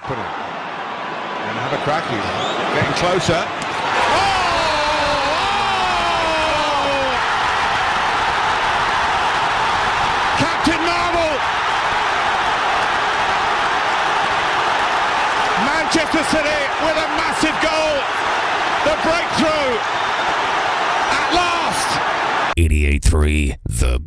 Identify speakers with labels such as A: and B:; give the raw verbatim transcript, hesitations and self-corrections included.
A: Put it. And have a crack. He's getting closer. Oh! Captain Marvel! Manchester City with a massive goal. The breakthrough at last.
B: eighty-eight point three The